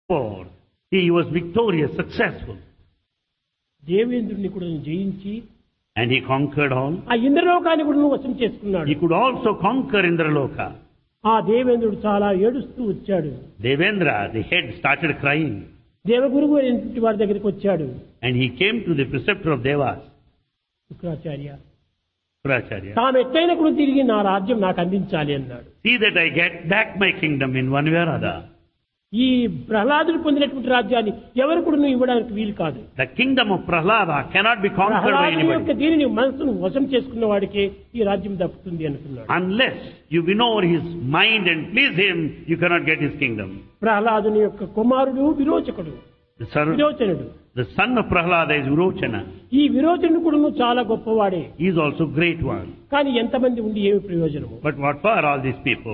For he was victorious, successful, దేవేంద్రుని కూడా జయించి and he conquered all. ఆ ఇంద్రలోకాన్ని కూడా వశం చేసుకున్నాడు. He could also conquer Indraloka. ఆ దేవేంద్రుడు చాలా ఏడుస్తూ వచ్చాడు. Devendra, the head, started crying. దేవగురువు అనేటువంటి వారి దగ్గరికి వచ్చాడు. And he came to the preceptor of Devas, Shukracharya, Pracharya. తాను ఎట్టైనా కూడా తిరిగి నా రాజ్యం నాకు అందించాలి అన్నాడు. See that I get back my kingdom in one way or other. ఈ ప్రహ్లాదుడు పొందినటువంటి రాజ్యాన్ని ఎవరు కూడా నువ్వు ఇవ్వడానికి వీలు కాదు. The kingdom of Prahlada cannot be conquered by ప్రహ్లాదుని యొక్క anybody. దీనిని మనసును వశం చేసుకున్న వాడికి ఈ రాజ్యం దక్కుతుంది అనుకున్నాడు. Unless you win over his mind and please him, you cannot get his kingdom. ప్రహ్లాదుని యొక్క కుమారుడు విరోచకుడు, విరోచనుడు. The son of Prahlada is Virochana. ఈ విరోచనుడు కూడా నువ్వు చాలా గొప్పవాడే. He is also great one. కానీ ఎంతమంది ఉండి ఏమి ప్రయోజనము? But what for all these people?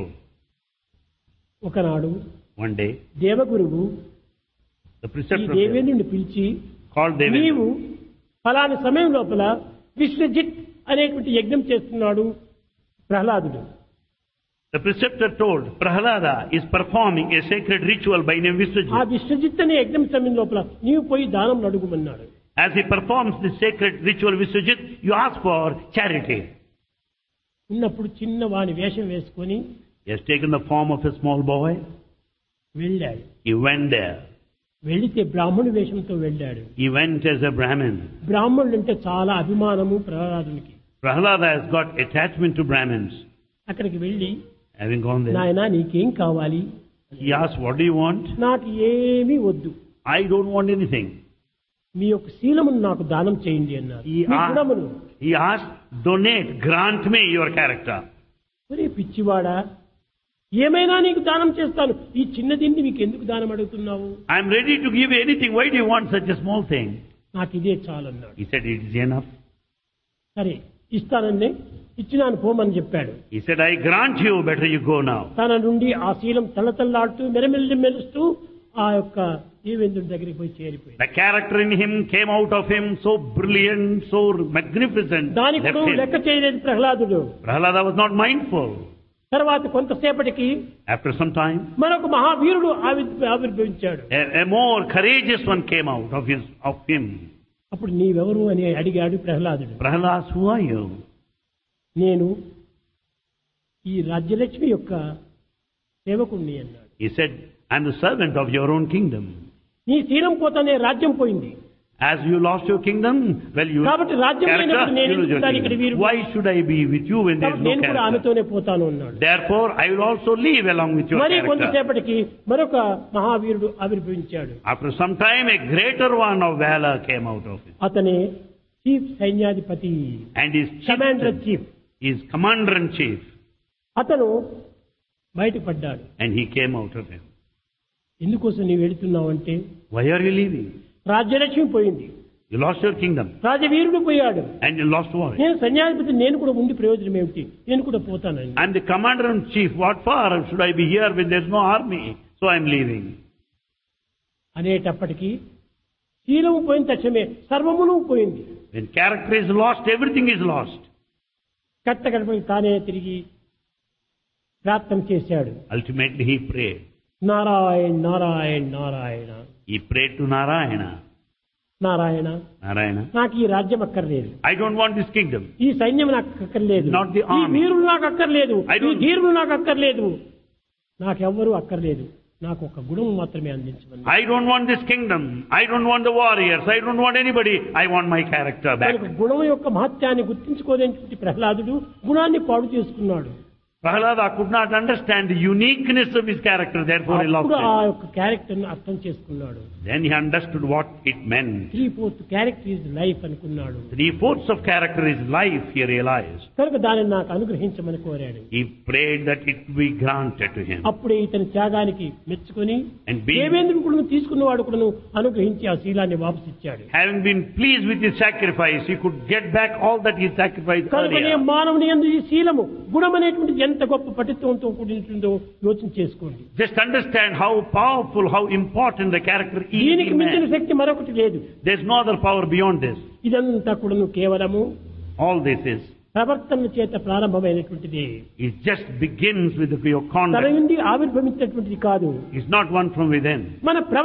ఒకనాడు One day, దేవగురువు the ఈ preceptor of Devas దేవేంద్రుని పిలిచి called Devendra. నీవు ఫలాని సమయం లోపల విశ్వజిత్ అనేటువంటి యజ్ఞం చేస్తున్నాడు ప్రహ్లాదుడు. The preceptor told Prahlada is performing a sacred ritual by name ఆ Viswajit. విశ్వజిత్ అనే యజ్ఞం సమయం లోపల నీవు పోయి దానం అడుగుమన్నాడు. As he performs the sacred ritual Viswajit, you ask for charity. ఉన్నప్పుడు చిన్న వాని వేషం వేసుకొని He has taken the form of a small boy. వెళ్ళాడు. He went there. వెళితే బ్రాహ్మణు వేషంతో వెళ్ళాడు. He went as a Brahmin. బ్రాహ్మణుడు అంటే చాలా అభిమానము ప్రహ్లాదునికి. Prahlada has got attachment to Brahmins. అక్కడికి వెళ్ళి Having gone there, నాయనా నీకేం కావాలి? he asked, what do you want? నాకు ఏమీ వద్దు, I don't want anything. మీ యొక్క శీలమును నాకు దానం చేయండి అన్నారు. మీ గుణమును. He asked, donate, grant me your character. ఒరే పిచ్చివాడా, ఏమైనా నీకు దానం చేస్తాను, ఈ చిన్న దీన్ని నీకు ఎందుకు దానం అడుగుతున్నావు? I am ready to give you anything. Why do you want such a small thing? నాకు ఇదే చాలు అన్నాడు. He said, it is enough. సరే ఇస్తానండి, ఇచ్చినాను పోమని చెప్పాడు. He said, I grant you, better you go now. తన నుండి ఆ శీలం తల్లతల్లాడుతూ మెరుస్తూ ఆ యొక్క దేవేంద్రుడి దగ్గరికి పోయి చేరిపోయింది. The character in him came out of him so brilliant, so magnificent. దానికి left కూడా him. లెక్క చేయలేదు ప్రహ్లాదుడు. Prahlada was not mindful. తర్వాత కొంతసేపటికి After some time, మరొక మహావీరుడు ఆవిర్భవించాడు. a more courageous one came out of him. అప్పుడు నీవెవరు అని అడిగాడు ప్రహ్లాదుడు. Prahlada, who are you? నేను ఈ రాజ్యలక్ష్మి యొక్క సేవకుణ్ణి అన్నాడు. He said, I am the servant of your own kingdom. నీ శీలం పోతానే రాజ్యం పోయింది. As you lost your kingdom, well, you కాబట్టి రాజ్యం లేనప్పుడు నేను you lose your ఎందుకు ఇక్కడ kingdom. వీరు? Why should I be with you when there is కాబట్టి no నేను కూడా character? ఆమెతోనే పోతాను అన్నాడు. Therefore, I will also leave along with your మరి character. కొంతసేపటికి మరొక మహావీరుడు ఆవిర్భవించాడు. After some time, a greater one of valor came out of him. అతనే చీఫ్ సైన్యాధిపతి, And his commander chief. is commander-in-chief. అతను బయటపడ్డాడు. And he came out of him. ఎందుకోసం నీవు వెళుతున్నావు అంటే, Why are you leaving? Rajyalakshmi పోయింది, You lost your kingdom. రాజవీరుడు పోయాడు, And you lost war. నేను సైన్యాధిపతి, నేను కూడా ఉండి ప్రయోజనం ఏమిటి, నేను కూడా పోతానండి. I'm the commander-in-chief. What for should I be here when there's no army? So I'm leaving. అనేటప్పటికీ శీలము పోయిన తక్షణమే సర్వమును పోయింది. When character is lost, everything is lost. కట్టకడపై తానే తిరిగి ప్రార్థన చేశాడు. Ultimately, he prayed. Narayana Narayana Narayana, He prayed to Narayana. Narayana, Narayana, నాకు ఈ రాజ్యం అక్కర్లేదు, I don't want this kingdom. ఈ సైన్యం నాకు అక్కర్లేదు, Not the ఈ army. వీరులు నాకు అక్కర్లేదు, I ఈ don't- ధీరులు నాకు అక్కర్లేదు, నాకెవ్వరూ అక్కర్లేదు, నాకు ఒక గుణం మాత్రమే అందించమని. I don't want this kingdom. I don't want the warriors. I don't want anybody. I want my character back. కనుక గుణం యొక్క మహత్యాన్ని గుర్తించుకోలేని ప్రహ్లాదుడు గుణాన్ని పాడు చేసుకున్నాడు. Prahlada could not understand the uniqueness of his character, therefore he lost అప్పుడు ఆ it. యొక్క క్యారెక్టర్ ను అర్థం చేసుకున్నాడు. Then he understood what it meant. 3/4 character is life అనుకున్నాడు. 3/4 of character is life, he realized. కనుక దానిని నాకు అనుగ్రహించమని కోరాడు. He prayed that it be granted to him. అప్పుడే ఇతని త్యాగానికి మెచ్చుకొని And being, దేవేంద్రుడు కూడా తీసుకున్నవాడు కూడా అనుగ్రహించి ఆ శీలాన్ని వాపసు ఇచ్చాడు. having been pleased with his sacrifice, he could get back all that he sacrificed కనుకనే earlier. మానవుని యందు ఈ శీలము గుణం అనేటువంటిది ఎంత గొప్ప పఠిత్వంతో కూడినటుందో యోచన చేసుకోండి. Just understand how powerful, how important the character is దీనికి in మించిన man. శక్తి మరొకటి లేదు. There's no other power beyond this. ఇదంతా కూడా కేవలము All this is, ప్రవర్తన చేత ప్రారంభమైనటువంటిది. it just begins with your తన conduct. నుండి ఆవిర్భవించినటువంటిది కాదు. It's not one from within. మన